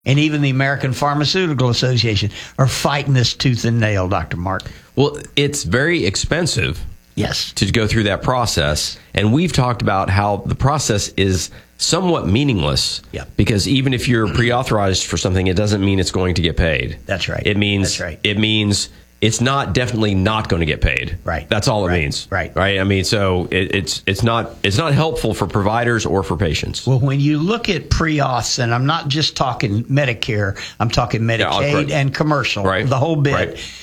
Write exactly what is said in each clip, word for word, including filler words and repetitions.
And even the American Pharmaceutical Association are fighting this tooth and nail, Doctor Mark. Well, it's very expensive. Yes. To go through that process. And we've talked about how the process is somewhat meaningless. Yeah. Because even if you're pre-authorized for something, it doesn't mean it's going to get paid. That's right. It means That's right. It means it's not definitely not going to get paid. Right. That's all it right. means. Right. Right. I mean, so it, it's it's not it's not helpful for providers or for patients. Well, when you look at pre-auths, and I'm not just talking Medicare, I'm talking Medicaid yeah, and commercial, right. the whole bit. Right.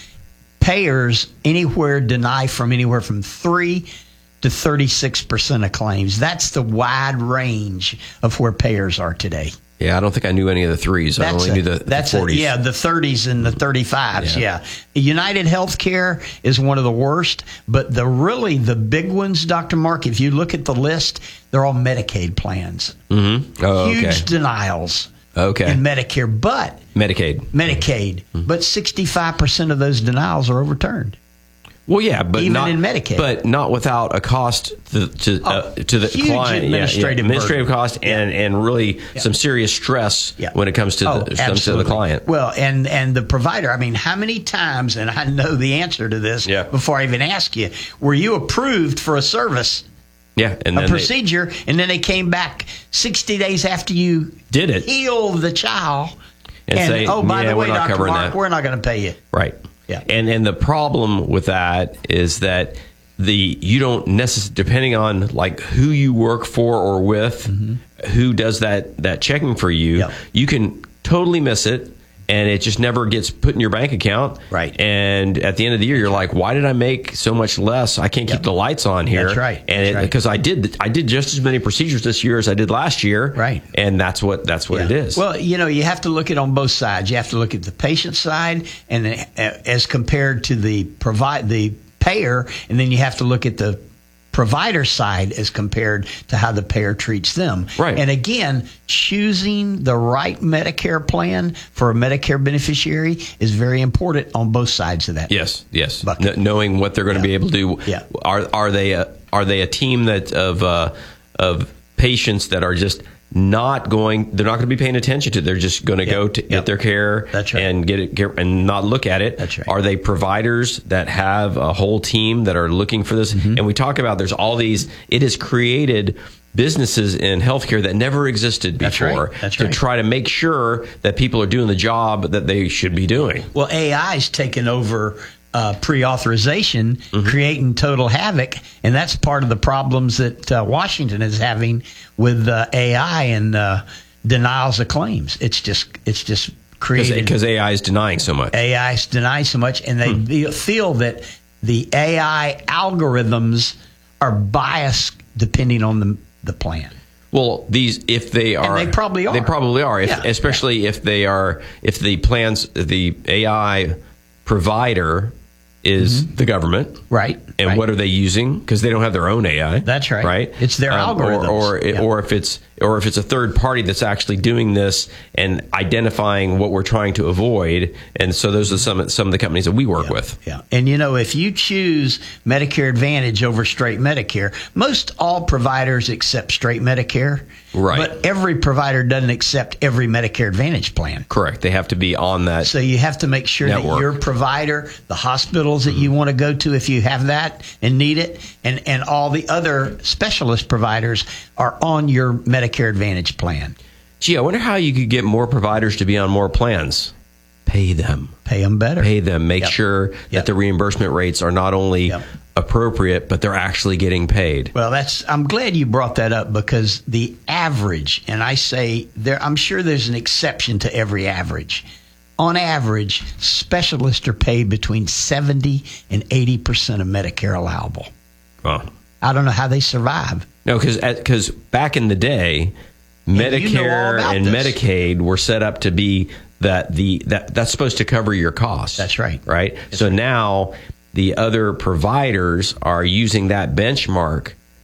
Payers anywhere deny from anywhere from three to thirty-six percent of claims. That's the wide range of where payers are today. Yeah, I don't think I knew any of the threes. That's I only a, knew the, that's the forties. A, yeah, the thirties and the thirty-fives, yeah. yeah. United Healthcare is one of the worst, but the really the big ones, Doctor Mark, if you look at the list, they're all Medicaid plans. Mm-hmm. Oh, Huge okay. denials Okay. in Medicare, but Medicaid. Medicaid, mm-hmm. but sixty-five percent of those denials are overturned. Well, yeah, but even not in Medicaid, but not without a cost to to, oh, uh, to the huge client, administrative, yeah, yeah, administrative burden. cost, and yeah. and really yeah. some serious stress yeah. when it comes to oh, the comes to the client. Well, and and the provider. I mean, how many times? And I know the answer to this yeah. before I even ask you. Were you approved for a service? Yeah, and a then procedure, they, and then they came back sixty days after you did it, healed the child, and, and say, oh, by yeah, the way, we're not Doctor covering Mark, that. we're not going to pay you. Right. Yeah. And and the problem with that is that the you don't necessarily, depending on like who you work for or with, mm-hmm. who does that that checking for you, yep. you can totally miss it. And it just never gets put in your bank account. Right. And at the end of the year, you're like, why did I make so much less? I can't yep. keep the lights on here. That's right. And that's because right. I did, I did just as many procedures this year as I did last year. Right. And that's what that's what yeah. it is. Well, you know, you have to look at it on both sides. You have to look at the patient side, and then, uh, as compared to the provide the payer, and then you have to look at the provider side as compared to how the payer treats them. Right. And again, choosing the right Medicare plan for a Medicare beneficiary is very important on both sides of that. Yes, yes. bucket. N- knowing what they're going to yeah. be able to do. Yeah. Are are they a, are they a team that of uh, of patients that are just not going, they're not going to be paying attention to. They're just going to yep. go to yep. get their care That's right. and get it get, and not look at it. That's right. Are they providers that have a whole team that are looking for this? Mm-hmm. And we talk about there's all these. It has created businesses in healthcare that never existed That's before right. That's to right. try to make sure that people are doing the job that they should be doing. Well, A I's taken over uh, pre-authorization, mm-hmm. creating total havoc, and that's part of the problems that uh, Washington is having with uh, A I and uh, denials of claims. It's just, it's just created because A I is denying so much. A I is denying so much, and they hmm. feel that the A I algorithms are biased depending on the the plan. Well, these if they are, and they probably are. They probably are. If, yeah. especially yeah. if they are, if the plans, the A I provider is mm-hmm. the government, right? And right. what are they using? Because they don't have their own A I. That's right. Right. It's their um, algorithms. Or or, yeah. or if it's or if it's a third party that's actually doing this and identifying what we're trying to avoid. And so those are some some of the companies that we work yeah. with. Yeah. And you know, if you choose Medicare Advantage over straight Medicare, most all providers accept straight Medicare. Right. But every provider doesn't accept every Medicare Advantage plan. Correct. They have to be on that. So you have to make sure network. that your provider, the hospitals that mm-hmm. you want to go to if you have that and need it, and, and all the other specialist providers are on your Medicare Advantage plan. Gee, I wonder how you could get more providers to be on more plans. Pay them. Pay them better. Pay them. Make yep. sure yep. that the reimbursement rates are not only yep. appropriate, but they're actually getting paid. Well, that's. I'm glad you brought that up, because the average, and I say there, I'm sure there's an exception to every average. On average, specialists are paid between seventy and eighty percent of Medicare allowable. Well, I don't know how they survive. No, because because back in the day, Medicare you know and this. Medicaid were set up to be that the that that's supposed to cover your costs. That's right. Right. That's so right. now the other providers are using that benchmark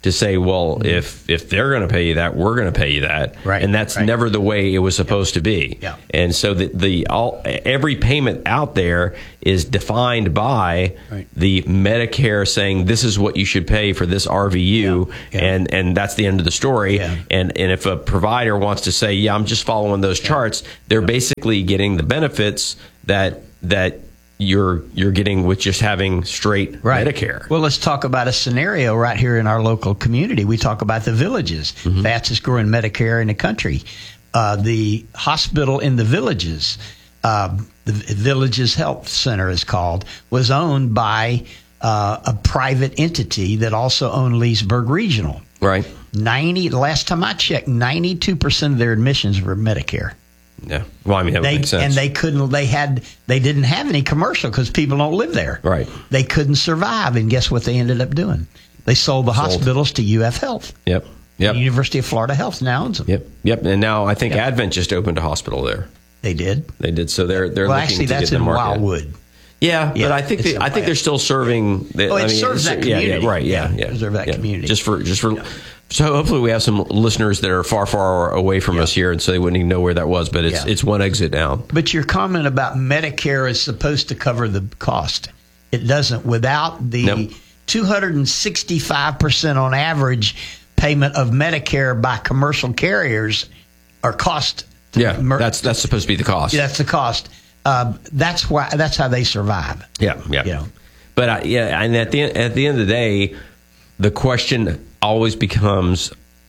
to say, well, mm-hmm. if if they're going to pay you that, we're going to pay you that, right? And that's right. never the way it was supposed yep. to be. Yeah. And so the the all every payment out there is defined by right. the Medicare saying this is what you should pay for this R V U, yeah. Yeah. and and that's the end of the story. Yeah. And and if a provider wants to say, yeah, I'm just following those yeah. charts, they're yeah. basically getting the benefits that that. you're you're getting with just having straight right. Medicare. Well, let's talk about a scenario right here in our local community. We talk about the Villages, mm-hmm. fastest growing Medicare in the country. Uh, the hospital in the Villages, uh, the Villages Health Center is called, was owned by uh, a private entity that also owned Leesburg Regional. Right. ninety last time I checked, ninety-two percent of their admissions were Medicare. Yeah. Well, I mean, that they, would make sense. And they couldn't, they had, they didn't have any commercial because people don't live there. Right. They couldn't survive. And guess what they ended up doing? They sold the sold. hospitals to U F Health. Yep. Yep. The University of Florida Health now owns them. Yep. Yep. And now I think yep. Advent just opened a hospital there. They did? They did. So they're, they're well, looking actually, to that's get the in market. Wildwood. Yeah, yeah, but I think they, I think they're still serving. The, oh, it I mean, serves that community. Yeah, yeah, right. Yeah, yeah. yeah. Serve that yeah. community. Just for, just for. Yeah. So hopefully we have some listeners that are far, far away from yeah. us here, and so they wouldn't even know where that was. But it's yeah. it's one exit down. But your comment about Medicare is supposed to cover the cost. It doesn't. Without the nope. two hundred sixty-five percent on average payment of Medicare by commercial carriers, or cost. Yeah, mer- that's that's supposed to be the cost. That's the cost. Uh, that's why. That's how they survive. Yeah, yeah. You know? But uh, yeah, and at the at the end of the day, the question always becomes,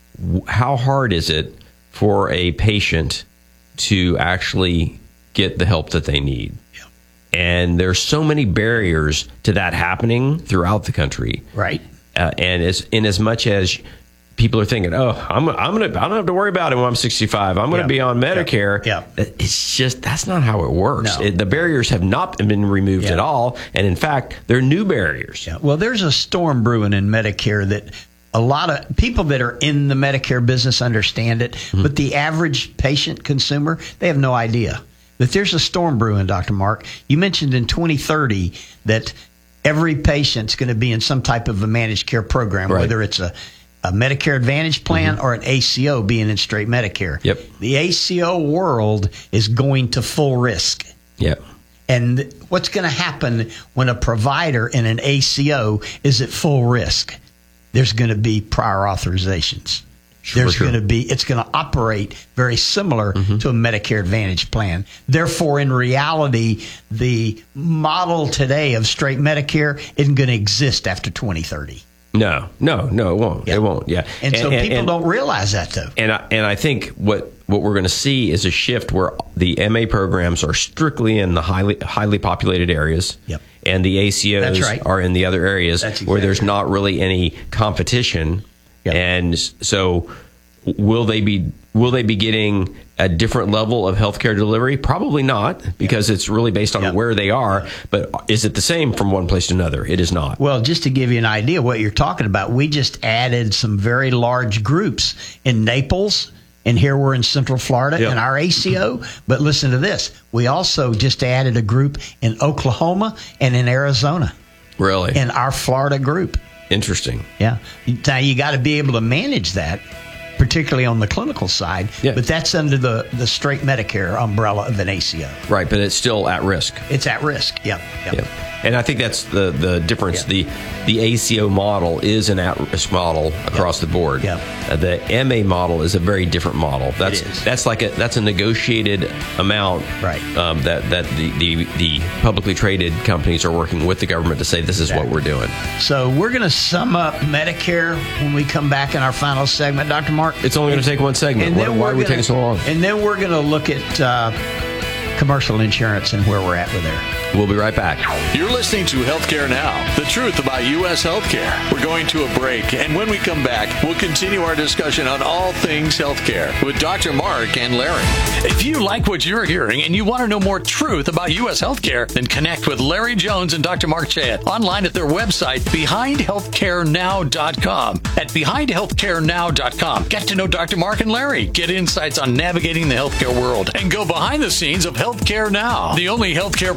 how hard is it for a patient to actually get the help that they need? Yeah. And there's so many barriers to that happening throughout the country. Right. Uh, and as in as much as people are thinking, oh, I'm, I'm gonna, I don't have to worry about it when I'm sixty-five. I'm gonna yeah. be on Medicare. Yeah. yeah. It's just that's not how it works. No. It, the barriers have not been removed yeah. at all, and in fact, they're new barriers. Yeah. Well, there's a storm brewing in Medicare that a lot of people that are in the Medicare business understand it, mm-hmm. but the average patient consumer, they have no idea that there's a storm brewing. Doctor Mark, you mentioned in twenty thirty that every patient's going to be in some type of a managed care program, right. whether it's a a Medicare Advantage plan mm-hmm. or an A C O being in straight Medicare. Yep. The A C O world is going to full risk. Yep. And what's going to happen when a provider in an A C O is at full risk? There's going to be prior authorizations. Sure, There's sure. going to be, it's going to operate very similar mm-hmm. to a Medicare Advantage plan. Therefore, in reality, the model today of straight Medicare isn't going to exist after twenty thirty. No, no, no, it won't. Yeah. It won't. Yeah. And, and so and, people and, don't realize that, though. And I, and I think what, what we're going to see is a shift where the M A programs are strictly in the highly highly populated areas. Yep. And the A C Os That's right. are in the other areas exactly where there's right. not really any competition. Yep. And so will they be will they be getting a different level of healthcare delivery? Probably not, because yep. it's really based on yep. where they are. But is it the same from one place to another? It is not. Well, just to give you an idea what you're talking about, we just added some very large groups in Naples, and here we're in Central Florida yep. in our A C O. But listen to this. We also just added a group in Oklahoma and in Arizona. Really? In our Florida group. Interesting. Yeah. Now, you got to be able to manage that, particularly on the clinical side, yeah. but that's under the, the straight Medicare umbrella of an A C O. Right, but it's still at risk. It's at risk, yep. yep. yep. And I think that's the, the difference. Yep. The the A C O model is an at-risk model across yep. the board. Yep. Uh, the M A model is a very different model. That's it is. that's like a that's a negotiated amount right. um, that that the, the the publicly traded companies are working with the government to say this is exactly. what we're doing. So we're going to sum up Medicare when we come back in our final segment, Doctor Mark. It's only going to take one segment. And Why, then why are we gonna, taking so long? And then we're going to look at uh, commercial insurance and where we're at with there. We'll be right back. You're listening to Healthcare Now, the truth about U S healthcare. We're going to a break, and when we come back, we'll continue our discussion on all things healthcare with Doctor Mark and Larry. If you like what you're hearing and you want to know more truth about U S healthcare, then connect with Larry Jones and Doctor Mark Chad online at their website, behind healthcare now dot com. At behind healthcare now dot com, get to know Doctor Mark and Larry, get insights on navigating the healthcare world, and go behind the scenes of Healthcare Now, the only healthcare program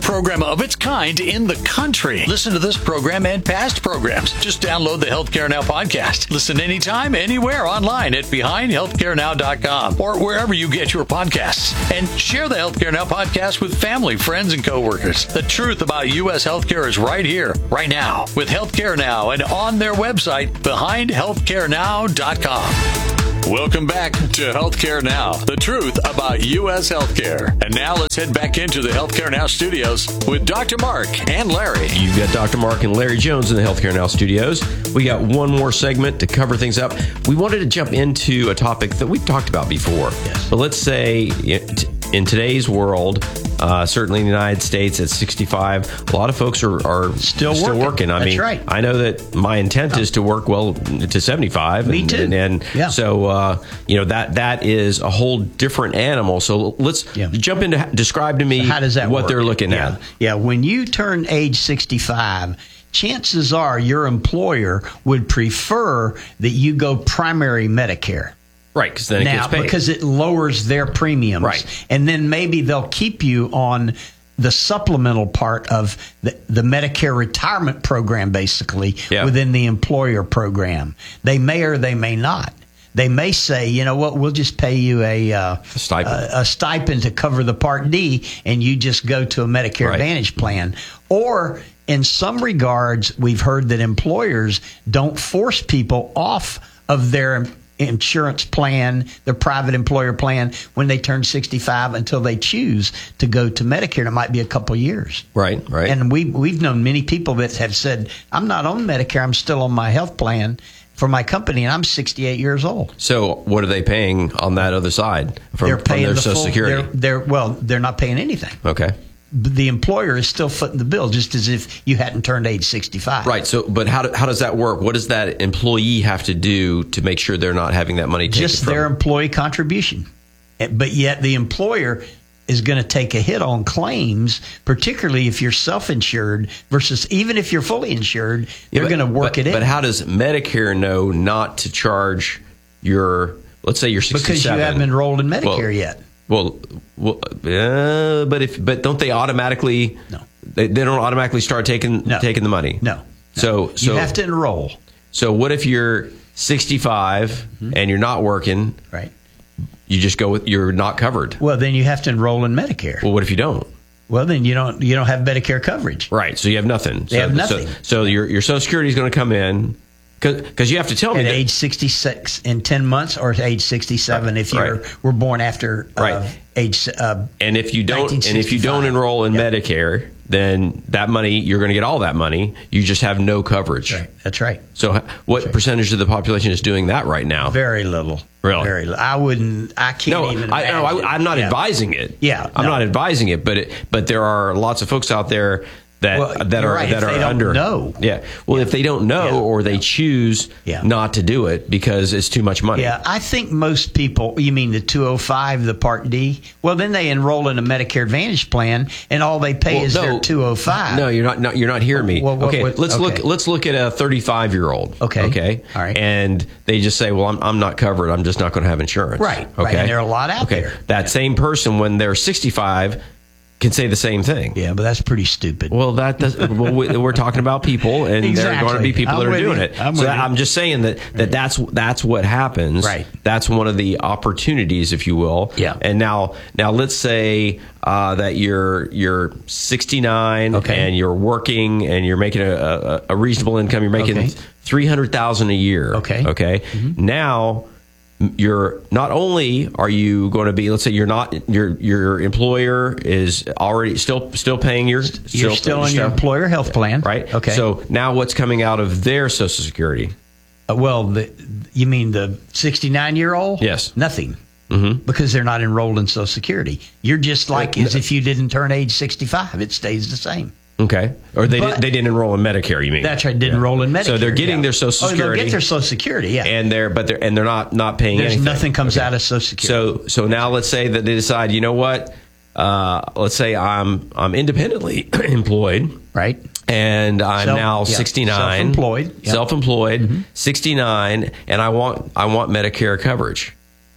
of its kind in the country. Listen to this program and past programs. Just download the Healthcare Now podcast. Listen anytime, anywhere online at behind healthcare now dot com or wherever you get your podcasts. And share the Healthcare Now podcast with family, friends, and coworkers. The truth about U S healthcare is right here, right now, with Healthcare Now and on their website, behind healthcare now dot com. Welcome back to Healthcare Now, the truth about U S healthcare. And now let's head back into the Healthcare Now studios with Doctor Mark and Larry. You've got Doctor Mark and Larry Jones in the Healthcare Now studios. We got one more segment to cover things up. We wanted to jump into a topic that we've talked about before. Yes. But let's say in today's world, uh, certainly in the United States at sixty-five, a lot of folks are, are Still still working. working. I That's mean, right. I know that my intent is to work well to seventy-five. Me and, too. And, and Yeah. so, uh, you know, that that is a whole different animal. So let's Yeah. jump into, describe to me So how does that what work? they're looking yeah. at. Yeah, when you turn age sixty-five, chances are your employer would prefer that you go primary Medicare. Right, because then it now, gets paid. because it lowers their premiums. Right. And then maybe they'll keep you on the supplemental part of the, the Medicare retirement program, basically, Yeah. within the employer program. They may or they may not. They may say, you know what, we'll just pay you a, uh, A stipend. a, a stipend to cover the Part D, and you just go to a Medicare Right. Advantage plan. Or in some regards, we've heard that employers don't force people off of their insurance plan, their private employer plan, when they turn sixty-five until they choose to go to Medicare. And it might be a couple of years. Right, right. And we, we've known many people that have said, I'm not on Medicare, I'm still on my health plan for my company, and I'm sixty-eight years old. So what are they paying on that other side from, They're from paying their the Social full, Security? They're, they're, well, they're not paying anything. Okay. The employer is still footing the bill, just as if you hadn't turned age sixty-five. Right. So, but how do, how does that work? What does that employee have to do to make sure they're not having that money taken Just from their them? employee contribution. But yet the employer is going to take a hit on claims, particularly if you're self-insured versus even if you're fully insured, they're Yeah, but- going to work but, it in. But how does Medicare know not to charge your, let's say you're sixty-seven? Because you haven't enrolled in Medicare Well, yet. Well, well uh, but if but don't they automatically? No. They, they don't automatically start taking No. taking the money. No. So so You have to enroll. So what if you're sixty-five Mm-hmm. and you're not working? Right. You just go with you're not covered. Well, then you have to enroll in Medicare. Well, what if you don't? Well, then you don't you don't have Medicare coverage. Right. So you have nothing. They so, have nothing. So, so your your Social Security is going to come in because you have to tell me At that, age sixty-six in ten months, or at age sixty-seven Right, if you right. were born after uh, Right. age. Uh, and if you don't and if you don't nineteen sixty-five. enroll in Yep. Medicare, then that money you're going to get all that money. You just have no coverage. Right. That's right. So h- what percentage of the population is doing that right now? Very little. Really? Very little. I wouldn't. I can't No, even. I, no imagine. I, I'm not Yeah. advising it. Yeah, I'm no. not advising it, but it, but there are lots of folks out there that Well, that you're are right, that if are they don't under. know. Yeah. Well, if they don't know Yeah. or they choose Yeah. not to do it because it's too much money. Yeah, I think most people. You mean the two oh five, the Part D? Well, then they enroll in a Medicare Advantage plan, and all they pay Well, is no, their two oh five. No, you're not, not. You're not hearing me. Well, what- okay, what- let's okay. look. Let's look at a thirty-five year old. Okay. Okay. All right. And they just say, "Well, I'm I'm not covered. I'm just not going to have insurance." Right, Okay. right, and there are a lot out okay. there. That same person, when they're sixty-five, can say the same thing. Yeah, but that's pretty stupid. Well, that does, well, we- we're talking about people, and there are going to be Exactly. people I'm that are with doing you. it. I'm so with that, you. I'm just saying that, that that's that's what happens. Right. That's one of the opportunities, if you will. Yeah. And now, now let's say uh, that you're you're sixty-nine, Okay. and you're working, and you're making a, a, a reasonable income. You're making Okay. three hundred thousand a year. Okay. Okay. Now. You're not only are you going to be, let's say you're not your your employer is already still still paying your You're still on your stuff, employer health plan, right? Okay. So now what's coming out of their Social Security? Uh, well, the, you mean the sixty-nine year old? Yes. Nothing. Mm-hmm. Because they're not enrolled in Social Security. You're just like Uh, as if you didn't turn age sixty-five. It stays the same. Okay. Or they But- didn't, they didn't enroll in Medicare. You mean? That's right. Didn't Yeah. enroll in Medicare. So they're getting yeah. their Social Oh, they'll Security, get their Social Security. Yeah. and they're but they're and they're not not paying There's anything. nothing comes out of Social Security. So so now let's say that they decide, you know what? Uh, let's say I'm I'm independently employed. right. And I'm Self- now yeah, sixty-nine, self-employed, yeah. self-employed, sixty-nine, and I want I want Medicare coverage. Yeah.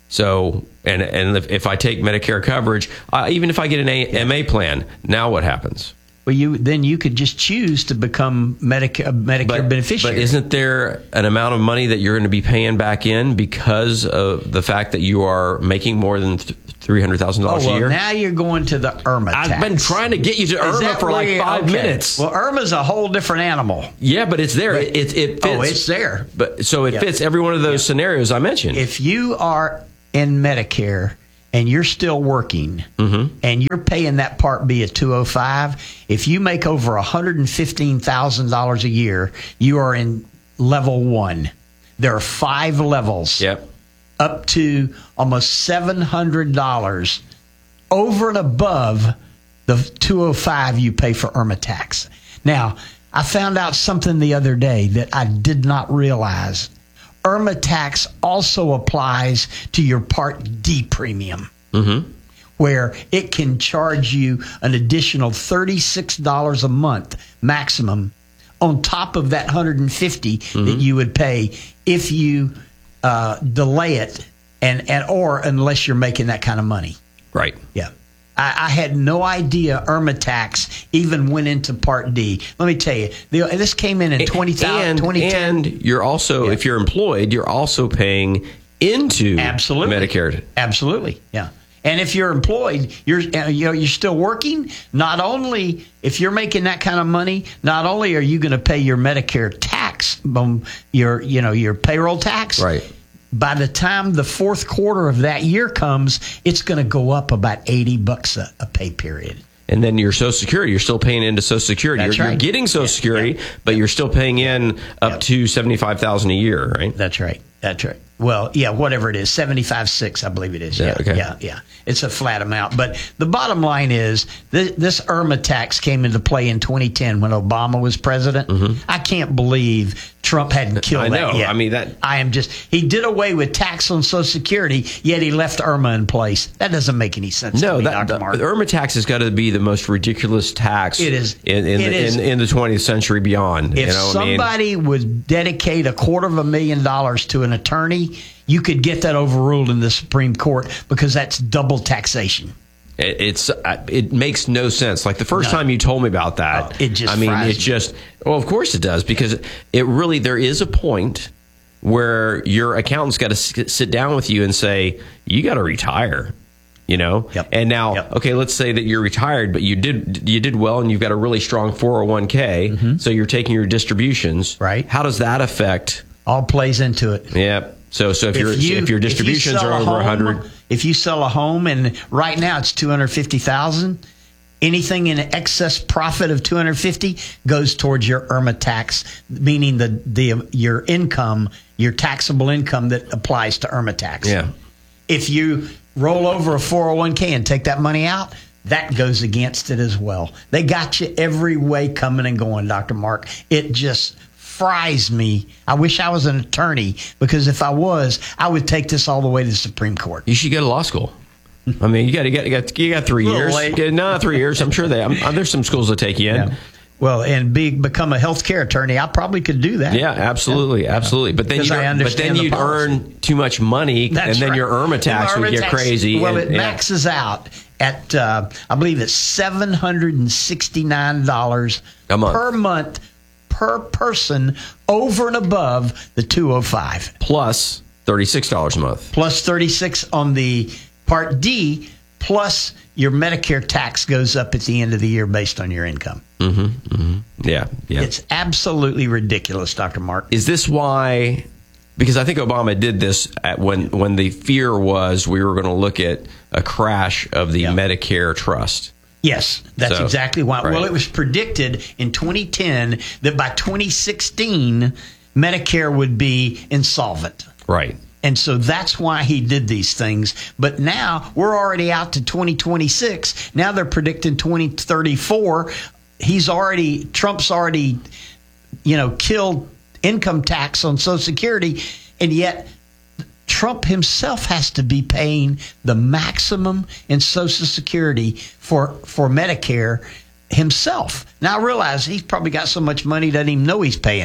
So, and and if, if I take Medicare coverage, uh, even if I get an a- M A plan, now what happens? Well, you then you could just choose to become Medicare Medicare But, beneficiary. but isn't there an amount of money that you're going to be paying back in because of the fact that you are making more than th- three hundred thousand dollars oh, well, a year? now you're going to the IRMA tax. I've been trying to get you to Is IRMA that for like where you- five okay. minutes. Well, IRMA's a whole different animal. Yeah, but it's there. It, it, it fits. Oh, it's there. But so it Yeah. fits every one of those scenarios I mentioned. If you are in Medicare and you're still working Mm-hmm. and you're paying that Part B at two oh five, if you make over one hundred fifteen thousand dollars a year, you are in level one. There are five levels. Yep. Up to almost seven hundred dollars over and above the two oh five you pay for IRMA tax. Now, I found out something the other day that I did not realize. IRMA tax also applies to your Part D premium, Mm-hmm. where it can charge you an additional thirty-six dollars a month maximum on top of that one hundred fifty dollars Mm-hmm. that you would pay if you uh, delay it, and, and or unless you're making that kind of money. Right. Yeah. I, I had no idea IRMA tax even went into Part D. Let me tell you, the, this came in in twenty And, twenty ten. and you're also, Yeah. if you're employed, you're also paying into Absolutely. Medicare. Absolutely. Yeah. And if you're employed, you're uh, you know you're still working. Not only if you're making that kind of money, not only are you going to pay your Medicare tax, um, your you know your payroll tax. Right. By the time the fourth quarter of that year comes, it's going to go up about eighty bucks a, a pay period. And then your Social Security, you're still paying into Social Security. That's you're, right. you're getting Social Yeah, Security, yeah, but you're still paying in up Yeah. to seventy-five thousand dollars a year, right? That's right. That's right. Well, yeah, whatever it is, seventy-five six, I believe it is. Yeah, Yeah, okay. yeah, yeah. It's a flat amount. But the bottom line is this, this IRMA tax came into play in twenty ten when Obama was president. I can't believe Trump hadn't killed Mm-hmm. I know. that yet. I mean, that- I am just, he did away with tax on Social Security, yet he left IRMA in place. That doesn't make any sense No, to me, that, Doctor the, Mark. the IRMA tax has got to be the most ridiculous tax It is. in, in, It the, is. in, in the twentieth century beyond. If you know what I mean? somebody would dedicate a quarter of a million dollars to an attorney, you could get that overruled in the Supreme Court because that's double taxation. It, it's uh, it makes no sense. Like the first No. time you told me about that, Oh, it just I mean, fries it's me. just well, of course it does because it really there is a point where your accountant's got to sit down with you and say you got to retire. You know, Yep. and now, Yep. okay, let's say that you're retired, but you did you did well, and you've got a really strong four oh one k, so you're taking your distributions. Mm-hmm. Right. How does that affect? All plays into it. Yeah. So so if, your if your if you distributions sell are a over home- one hundred. if you sell a home and right now it's two hundred fifty thousand, anything in excess profit of two hundred fifty goes towards your IRMA tax, meaning the the your income, your taxable income that applies to IRMA tax. Yeah. If you roll over a four oh one k and take that money out, that goes against it as well. They got you every way coming and going, Doctor Mark. It just fries me. I wish I was an attorney because if I was, I would take this all the way to the Supreme Court. You should go to law school. I mean, you got you got you got, you got three A little years. late. Yeah, no, three years. I'm sure they. I'm, uh, there's some schools that take you in. Yeah. Well, and be become a healthcare attorney, I probably could do that. Yeah, absolutely, absolutely. But then Because you I but then understand the you'd policy. earn too much money, That's and then right. your IRMA tax And would get tax- crazy. Well, and- it yeah. maxes out at uh, I believe it's seven hundred and sixty nine dollars A month. per month per person over and above the two oh five plus thirty six dollars a month. plus thirty six on the Part D. Plus, your Medicare tax goes up at the end of the year based on your income. Yeah, yeah. It's absolutely ridiculous, Doctor Mark. Is this why? Because I think Obama did this at when when the fear was we were going to look at a crash of the Yeah. Medicare trust. Yes, that's So, exactly why. right. Well, it was predicted in twenty ten that by twenty sixteen, Medicare would be insolvent. Right. And so that's why he did these things. But now we're already out to twenty twenty-six. Now they're predicting twenty thirty-four. He's already, Trump's already, you know, killed income tax on Social Security. And yet Trump himself has to be paying the maximum in Social Security for, for Medicare himself. Now I realize he's probably got so much money he doesn't even know he's paying it.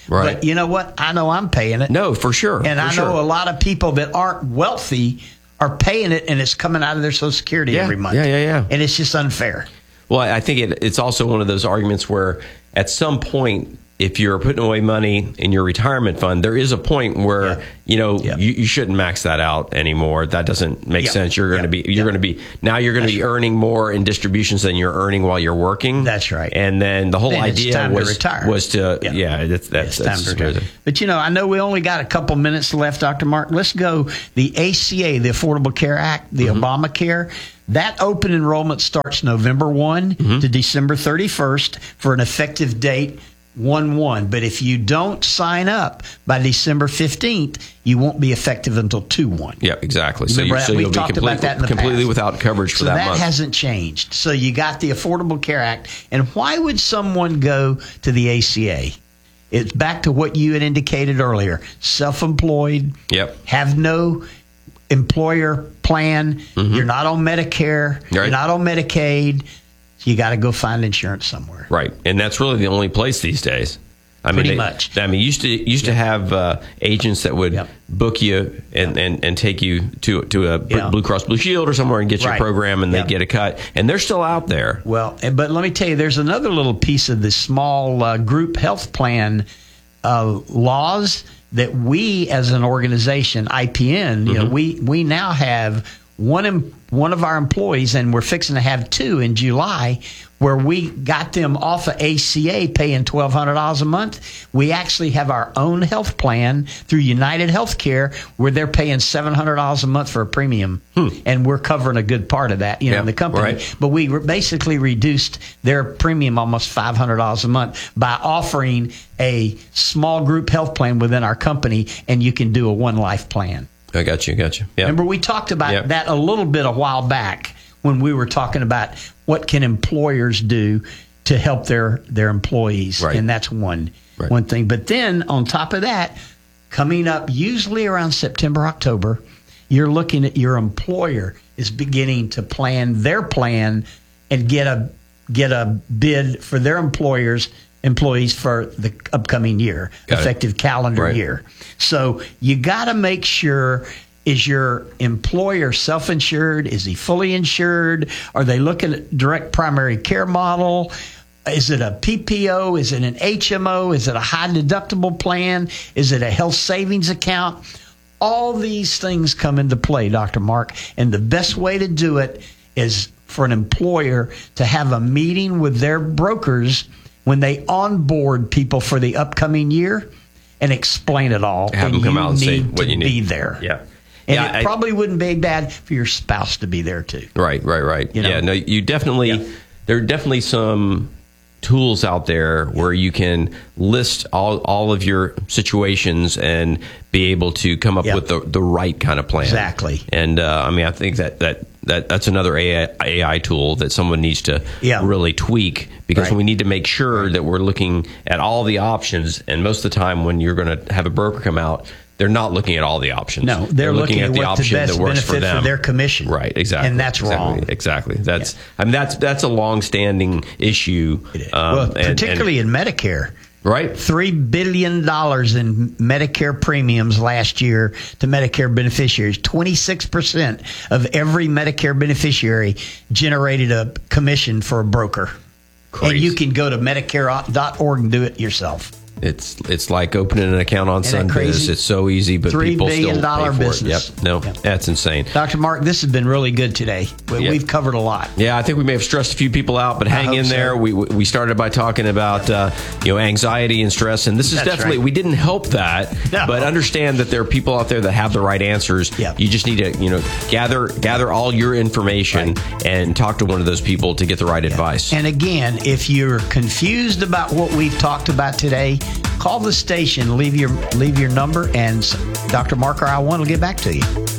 Right. But you know what? I know I'm paying it. No, for sure. And for I sure. know a lot of people that aren't wealthy are paying it, and it's coming out of their Social Security Yeah. every month. Yeah, yeah, yeah. And it's just unfair. Well, I think it, it's also one of those arguments where at some point, if you're putting away money in your retirement fund, there is a point where, Yeah. you know, Yeah. you, you shouldn't max that out anymore. That doesn't make Yeah. sense. You're going to Yeah. be, you're Yeah. going to be, now you're going to be earning more in distributions than you're earning while you're working. That's right. And then the whole Then it's idea time to was, retire. was to, yeah, Yeah. that's, that's, It's that's time to retire. But you know, I know we only got a couple minutes left, Doctor Mark. Let's go. The A C A, the Affordable Care Act, the Mm-hmm. Obamacare. That open enrollment starts November first Mm-hmm. to December thirty-first for an effective date one one. But if you don't sign up by December fifteenth, you won't be effective until two one. Yeah, exactly. So, Remember you, that? so We've you'll be talked complete, about that in the completely past. without coverage for So that, that month. hasn't changed. So you got the Affordable Care Act. And why would someone go to the A C A? It's back to what you had indicated earlier. Self-employed, Yep. have no employer plan, you're not on Medicare, you're Right. not on Medicaid, you got to go find insurance somewhere. Right, and that's really the only place these days. I Pretty mean, they- much. I mean, used to used to have uh, agents that would Yep. book you and, and, and take you to to a Yeah. Blue Cross Blue Shield or somewhere and get your Right. program, and Yep. they get a cut, and they're still out there. Well, and- but let me tell you, there's another little piece of the small uh, group health plan uh, laws that we, as an organization, I P N, you know, we we now have one em- one of our employees, and we're fixing to have two in July, where we got them off of A C A paying twelve hundred dollars a month. We actually have our own health plan through United Healthcare, where they're paying seven hundred dollars a month for a premium, and we're covering a good part of that, you know, Yeah, in the company. right. But we re- basically reduced their premium almost five hundred dollars a month by offering a small group health plan within our company, and you can do a one life plan. I got you, got you. Yeah. Remember, we talked about Yep. that a little bit a while back when we were talking about what can employers do to help their, their employees. Right. And that's one, Right. one thing. But then on top of that, coming up usually around September, October, you're looking at your employer is beginning to plan their plan and get a get a bid for their employers employees for the upcoming year, Got it. effective calendar Right. year. So you got to make sure, is your employer self-insured? Is he fully insured? Are they looking at direct primary care model? Is it a P P O? Is it an H M O? Is it a high deductible plan? Is it a health savings account? All these things come into play, Doctor Mark. And the best way to do it is for an employer to have a meeting with their brokers when they onboard people for the upcoming year and explain it all. Have them come out and say what to you need. be there. Yeah. And Yeah, it I- probably wouldn't be bad for your spouse to be there too. Right, right, right. You know? Yeah, no, you definitely, Yeah. there are definitely some tools out there where you can list all, all of your situations and be able to come up Yeah. with the, the right kind of plan. Exactly. And uh, I mean, I think that, that, that that's another A I, A I tool that someone needs to Yeah. really tweak, because Right. we need to make sure that we're looking at all the options. And most of the time when you're going to have a broker come out, they're not looking at all the options. No, they're, looking, at, the what the option best that works for benefit for, them. their commission. Right, exactly. And that's exactly, wrong. Exactly. That's I mean that's that's a long-standing issue. It is. um, well, and- and- particularly in Medicare. right. Three billion dollars in Medicare premiums last year to Medicare beneficiaries. Twenty-six percent of every Medicare beneficiary generated a commission for a broker. Crazy. And you can go to Medicare dot org and do it yourself. It's it's like opening an account on Isn't that Sunbiz. crazy? It's so easy, but Three people billion still dollar pay for business. it. Yep. No, Yep. that's insane. Doctor Mark, this has been really good today. We, Yeah. We've covered a lot. Yeah, I think we may have stressed a few people out, but hang hope in so. there. We we started by talking about uh, you know anxiety and stress, and this is That's definitely right. we didn't help that, No. but understand that there are people out there that have the right answers. Yeah. You just need to you know gather gather all your information and talk to one of those people to get the right advice. And again, if you're confused about what we've talked about today, call the station, leave your leave your number, and Doctor Mark or I want to get back to you.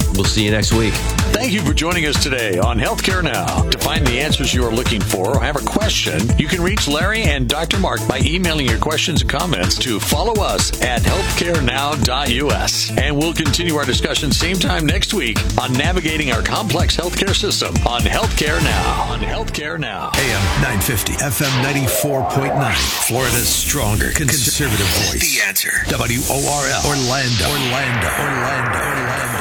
We'll see you next week. Thank you for joining us today on Healthcare Now. To find the answers you are looking for or have a question, you can reach Larry and Doctor Mark by emailing your questions and comments to follow us at healthcare now dot u s. And we'll continue our discussion same time next week on navigating our complex healthcare system on Healthcare Now. On Healthcare Now. A M nine fifty, F M ninety-four point nine. Florida's stronger conservative voice. The Answer. W O R L. Orlando. Orlando. Orlando. Orlando.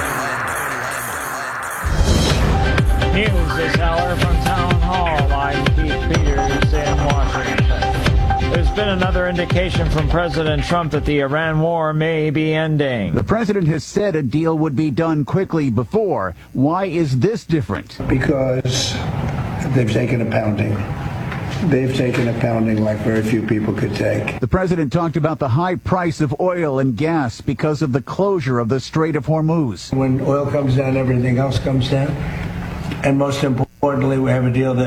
News this hour from Town Hall. I'm Keith Peters in Washington. There's been another indication from President Trump that the Iran war may be ending. The president has said a deal would be done quickly before. Why is this different? Because they've taken a pounding. They've taken a pounding like very few people could take. The president talked about the high price of oil and gas because of the closure of the Strait of Hormuz. When oil comes down, everything else comes down. And most importantly, we have a deal that